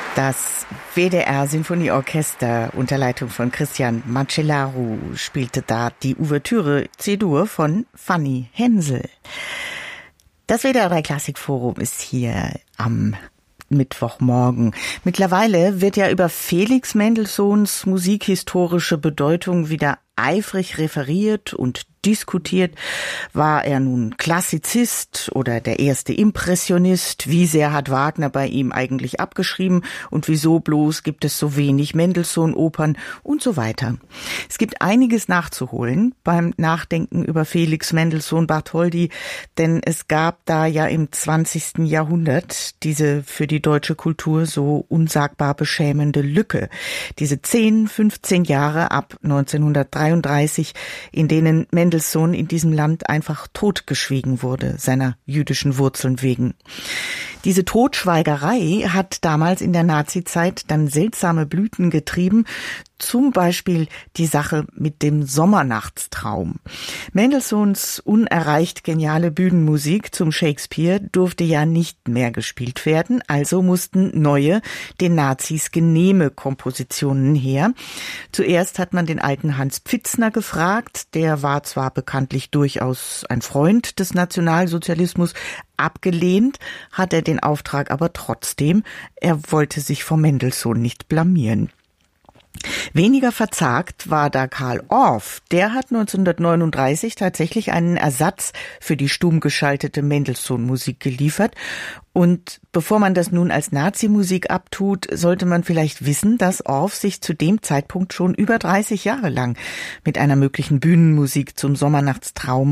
Das WDR-Sinfonieorchester unter Leitung von Christian Macellaro spielte da die Ouvertüre C-Dur von Fanny Hensel. Das WDR 3 Klassikforum ist hier am Mittwochmorgen. Mittlerweile wird ja über Felix Mendelssohns musikhistorische Bedeutung wieder eifrig referiert und diskutiert. War er nun Klassizist oder der erste Impressionist? Wie sehr hat Wagner bei ihm eigentlich abgeschrieben? Und wieso bloß gibt es so wenig Mendelssohn-Opern und so weiter? Es gibt einiges nachzuholen beim Nachdenken über Felix Mendelssohn Bartholdy, denn es gab da ja im 20. Jahrhundert diese für die deutsche Kultur so unsagbar beschämende Lücke. Diese 10, 15 Jahre ab 1933, in denen Mendelssohn in diesem Land einfach totgeschwiegen wurde, seiner jüdischen Wurzeln wegen. Diese Totschweigerei hat damals in der Nazizeit dann seltsame Blüten getrieben, zum Beispiel die Sache mit dem Sommernachtstraum. Mendelssohns unerreicht geniale Bühnenmusik zum Shakespeare durfte ja nicht mehr gespielt werden, also mussten neue, den Nazis genehme Kompositionen her. Zuerst hat man den alten Hans Pfitzner gefragt, der war zwar bekanntlich durchaus ein Freund des Nationalsozialismus, abgelehnt hat er den Auftrag aber trotzdem, er wollte sich vor Mendelssohn nicht blamieren. Weniger verzagt war da Carl Orff. Der hat 1939 tatsächlich einen Ersatz für die stumm geschaltete Mendelssohn-Musik geliefert. Und bevor man das nun als Nazi-Musik abtut, sollte man vielleicht wissen, dass Orff sich zu dem Zeitpunkt schon über 30 Jahre lang mit einer möglichen Bühnenmusik zum Sommernachtstraum